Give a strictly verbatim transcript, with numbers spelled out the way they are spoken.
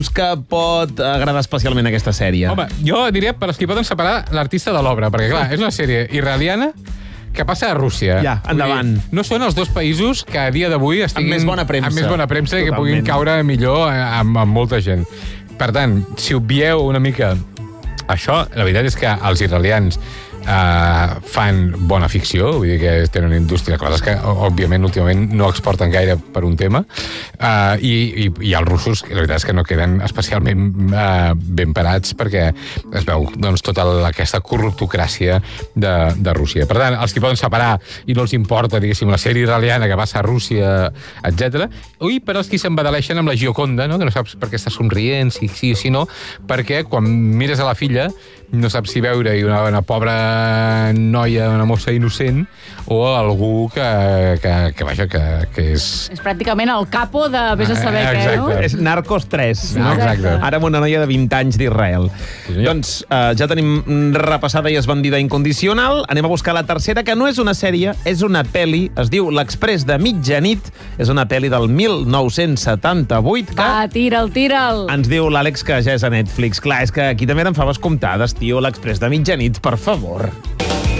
que pot agradar especialment aquesta sèrie? Home, jo diria per als que poden separar l'artista de l'obra, perquè clar, és una sèrie israeliana que passa a Rússia. Ja, endavant. Dir, no són els dos països que a dia d'avui estiguin... Amb més bona premsa. Amb més bona premsa i que Totalment. puguin caure millor amb, amb molta gent. Per tant, si obvieu una mica això, la veritat és que els israelians Uh, fan bona ficció, vull dir que tenen una indústria, coses que òbviament últimament no exporten gaire per un tema, uh, i, i, i els russos la veritat és que no queden especialment uh, ben parats perquè es veu doncs, tota la, aquesta corruptocràcia de, de Rússia. Per tant, els que poden separar i no els importa, diguéssim, la sèrie israeliana que passa a Rússia, etcètera. Ui, per als que s'embadaleixen amb la Gioconda, no? Que no saps per què està somrient, si sí o si no, perquè quan mires a la filla no saps si veure-hi una, una pobra noia, una mossa innocent, o algú que, que, que vaja, que, que és... És pràcticament el capo de vés a saber Ah, què, no? exacte. És Narcos tres. No? Exacte. Ara amb una noia de vint anys d'Israel. Sí, senyor. Doncs eh, ja tenim repassada i esbandida incondicional. Anem a buscar la tercera, que no és una sèrie, és una pel·li. Es diu L'Exprés de mitjanit. És una pel·li del mil nou-cents setanta-vuit que... Va, tira'l, tira'l. Ens diu l'Àlex que ja és a Netflix. Clar, és que aquí també eren faves comptades, tio. L'Exprés de mitjanit, per favor.